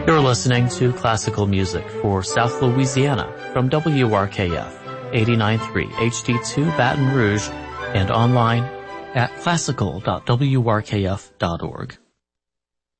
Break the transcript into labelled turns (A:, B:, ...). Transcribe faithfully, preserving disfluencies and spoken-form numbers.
A: You're listening to classical music for South Louisiana from W R K F eighty-nine point three H D two Baton Rouge and online at classical dot w r k f dot org.